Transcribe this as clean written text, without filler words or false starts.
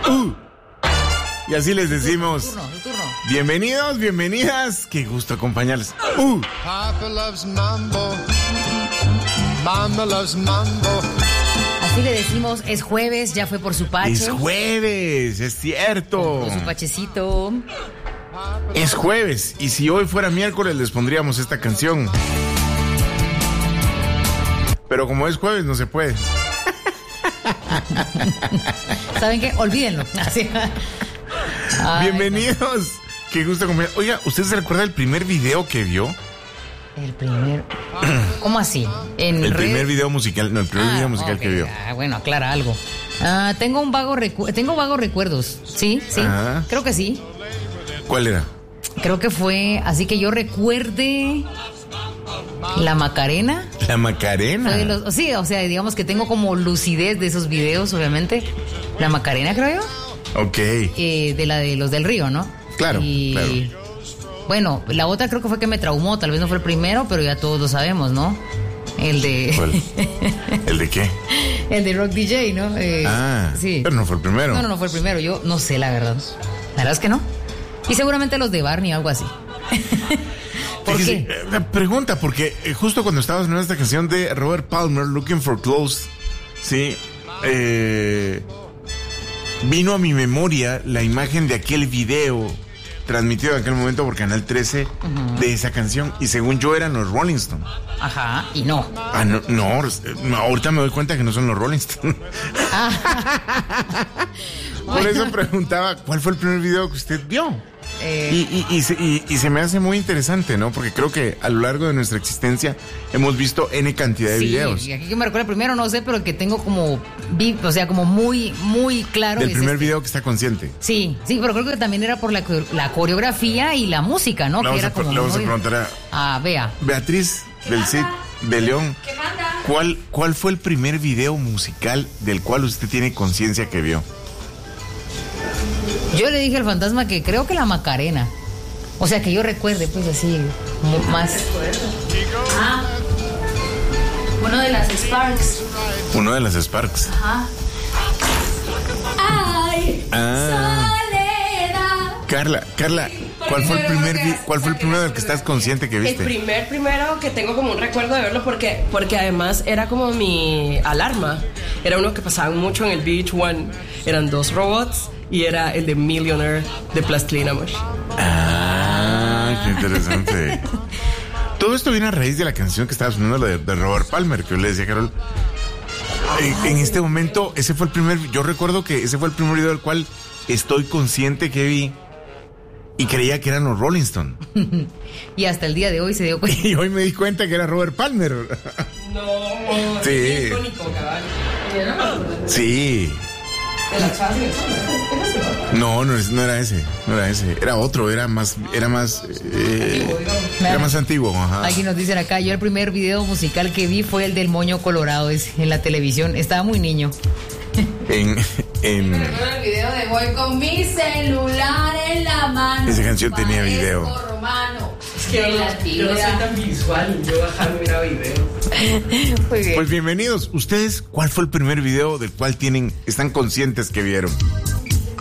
Y así les decimos. Tu turno. Bienvenidos, bienvenidas. Qué gusto acompañarles. Papa loves mambo. Mama loves mambo. Así le decimos, es jueves, ya fue por su pache. Es jueves, es cierto. Por su pachecito. Es jueves. Y si hoy fuera miércoles les pondríamos esta canción. Pero como es jueves no se puede. ¿Saben qué? Olvídenlo. Así. Ay, Bienvenidos. Qué gusto acompañar. Oiga, ¿usted se recuerda del primer video que vio? El primer... ¿Cómo así? El primer video musical, no, el primer video musical okay. que vio. Bueno, aclara algo. Tengo vagos recuerdos. Sí. Ajá. Creo que sí. ¿Cuál era? Creo que fue, así que yo recuerde... La Macarena. La Macarena. Sí, o sea, digamos que tengo como lucidez de esos videos, obviamente. La Macarena, creo yo. Ok. De los del Río, ¿no? Claro, claro. Bueno, la otra creo que fue que me traumó. Tal vez no fue el primero, pero ya todos lo sabemos, ¿no? El de... ¿Cuál? ¿El de qué? El de Rock DJ, ¿no? Sí. Pero no fue el primero. No fue el primero. Yo no sé, la verdad. La verdad es que no. Y seguramente los de Barney o algo así. ¿Por qué? Pregunta, porque justo cuando estabas en esta canción de Robert Palmer, Looking for Clothes, sí, vino a mi memoria la imagen de aquel video transmitido en aquel momento por Canal 13 de esa canción, y según yo eran los Rolling Stones. Ajá, y no. No, ahorita me doy cuenta que no son los Rolling Stones. Por eso preguntaba, ¿cuál fue el primer video que usted vio? Y se me hace muy interesante, ¿no? Porque creo que a lo largo de nuestra existencia hemos visto N cantidad de videos. Y aquí que me recuerda primero, no sé, pero que tengo como muy, muy claro. Del primer video que está consciente. Sí, pero creo que también era por la coreografía y la música, ¿no? Le vamos a preguntar a Bea. Beatriz del Cid de León. ¿Qué manda? ¿Cuál fue el primer video musical del cual usted tiene conciencia que vio? Yo le dije al fantasma que creo que la Macarena. O sea, que yo recuerde, pues así, más. Uno de las Sparks. Uno de las Sparks. Ajá. Ay, soledad. Carla, ¿cuál fue el primero del que estás consciente que viste? El primero que tengo como un recuerdo de verlo porque además era como mi alarma. Era uno que pasaba mucho en el VH1. Eran 2 robots y era el de Millionaire de Plastilina Mosh. Qué interesante. Todo esto viene a raíz de la canción que estaba sonando de Robert Palmer, que yo le decía a Carol. En este momento, yo recuerdo que ese fue el primer video del cual estoy consciente que vi. Y creía que eran los Rolling Stones. Y hasta el día de hoy se dio cuenta. Y hoy me di cuenta que era Robert Palmer. No, sí. Es icónico, cabal. Sí. ¿De las chavas en el sol? No era ese. Era otro, era más antiguo. Ajá. Aquí nos dicen acá, yo el primer video musical que vi fue el del Moño Colorado en la televisión. Estaba muy niño. Me recuerdo el video de voy con mi celular en la mano. Esa canción tenía video. Es que yo no soy tan visual, yo bajarme a video. Muy bien. Pues bienvenidos. ¿Ustedes cuál fue el primer video del cual están conscientes que vieron?